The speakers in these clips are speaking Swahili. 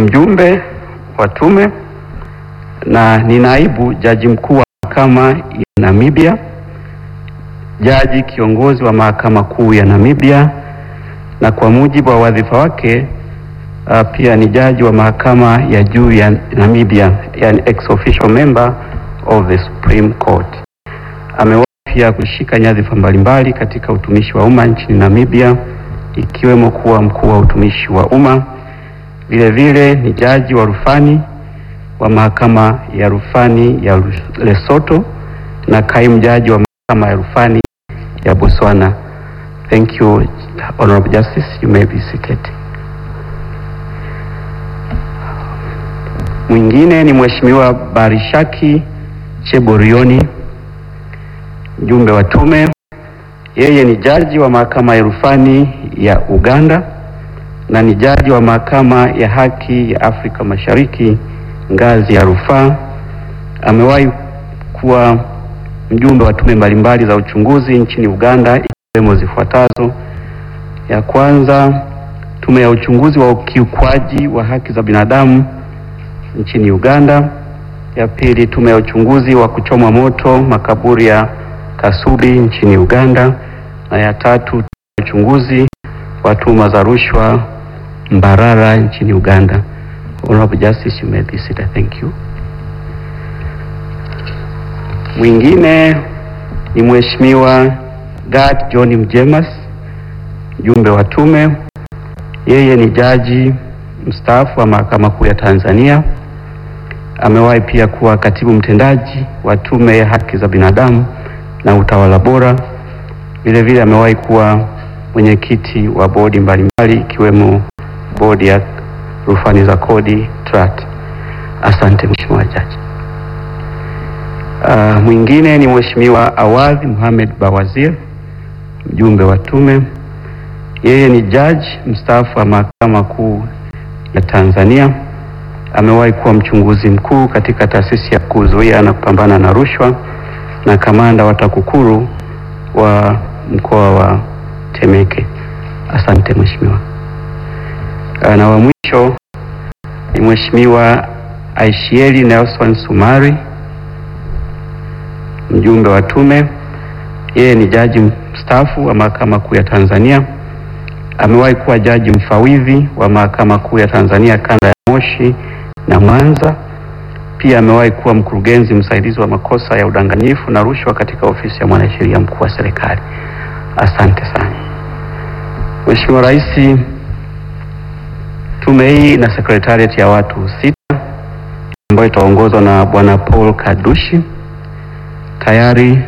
mjumbe wa tume na ni naibu jaji mkuu wa mahakama ya Namibia, jaji kiongozi wa mahakama kuu ya Namibia, na kwa mujibu wa wadhifa wake pia ni jaji wa mahakama ya juu ya Namibia, yani ex officio member of the Supreme Court. Amewahi pia kushika nyadhifa mbalimbali katika utumishi wa umma nchini Namibia, ikiwemo kuwa mkuu wa utumishi wa umma. Vile vile ni jaji wa rufani wa mahakama ya rufani ya Lesotho na kaimu jaji wa mahakama ya rufani ya Botswana. Thank you, Honorable Justice. You may be seated. Mwingine ni Mheshimiwa Barishaki Cheborioni, mjumbe wa tume. Yeye ni jaji wa mahakama ya rufani ya Uganda na ni jaji wa mahakama ya haki ya Afrika Mashariki ngazi ya rufaa. Amewahi kuwa mjumbe wa tume mbalimbali za uchunguzi nchini Uganda, ikiwemo zifuatazo: ya kwanza, tume ya uchunguzi wa ukiukwaji wa haki za binadamu nchini Uganda; ya pili, tume ya uchunguzi wa kuchomwa moto makaburi ya Kasubi nchini Uganda; na ya tatu, uchunguzi wa tuhuma za rushwa Mbarara nchini Uganda. Honorable Justice, you may be seated. Thank you. Mwingine ni Mheshimiwa Gad John Mjemas, mjumbe wa tume. Yeye ni jaji mstaafu wa mahakama kuu ya Tanzania. Amewahi pia kuwa katibu mtendaji wa tume ya haki za binadamu na utawala bora. Vile vile amewahi kuwa mwenyekiti wa bodi mbalimbali, ikiwemo bodi ya rufani za kodi TRAT. Asante Mheshimiwa Jaji. Mwingine ni Mheshimiwa Awadhi Mohamed Bawazir, mjumbe wa tume. Yeye ni jaji mstaafu wa mahakama kuu ya Tanzania. Amewahi kuwa mchunguzi mkuu katika taasisi ya kuzuia na kupambana na rushwa na kamanda wa TAKUKURU wa mkoa wa Temeke. Asante Mheshimiwa. Na wa mwisho ni Mheshimiwa Aishieli Nelson Sumari, mjumbe wa tume. Yeye ni jaji mstaafu wa mahakama kuu ya Tanzania. Amewahi kuwa jaji mfawidhi wa mahakama kuu ya Tanzania kanda ya Moshi na Mwanza. Pia amewahi kuwa mkurugenzi msaidizi wa makosa ya udanganyifu na rushwa katika ofisi ya mwanasheria mkuu wa serikali. Asante sana. Mheshimiwa Rais, tume hii ina secretariat ya watu 6 ambayo itaongozwa na Bwana Paul Kadushi. Tayari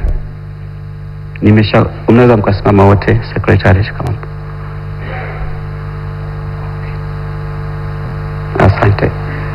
unaweza mkasimama wote secretariat kama. Asante.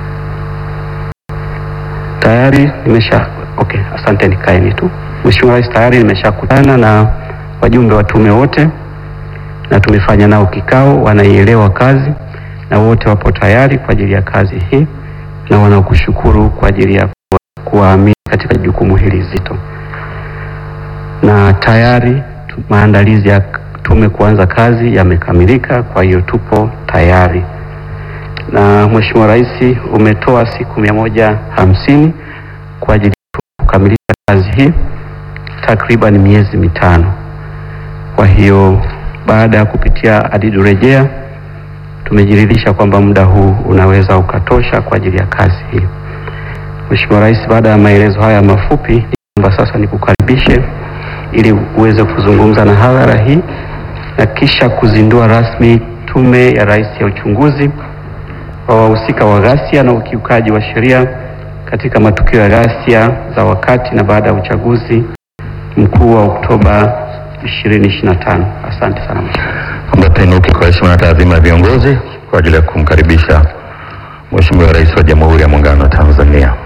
Tayari asante, nikaeni tu. Mheshimiwa Rais, tayari nimeshakutana na wajumbe wa tume wote na tumefanya nao kikao, wanaielewa kazi na wote wapo tayari kwa ajili ya kazi hii na wanakushukuru kwa ajili ya kuwaamini katika jukumu hili zito. Na tayari maandalizi ya tume kuanza kazi yamekamilika, kwa hiyo tupo tayari. Na Mheshimiwa Rais umetoa siku 150 kwa ajili ya kukamilisha kazi hii, takriban miezi 5. Kwa hiyo baada ya kupitia adidu rejea tumejiridhisha kwamba muda huu unaweza ukatosha kwa ajili ya kazi hii. Mheshimiwa Rais, baada ya maelezo haya mafupi, naomba sasa nikukaribishe ili uweze kuzungumza na hadhara hii na kisha kuzindua rasmi tume ya Rais ya uchunguzi wa wahusika wa ghasia na ukiukaji wa sheria katika matukio ya ghasia za wakati na baada ya uchaguzi mkuu wa Oktoba 2025. Asante sana Mheshimiwa. Mbapenuki kwa heshima na taadhima ya viongozi kwa ajili ya kumkaribisha Mheshimiwa Rais wa Jamhuri ya Muungano wa Tanzania.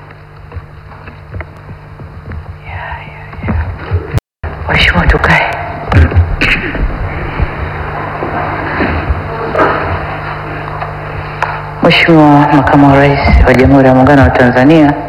Mheshimiwa, tukae. Mheshimiwa Makamu wa Rais wa Jamhuri ya Muungano wa Tanzania,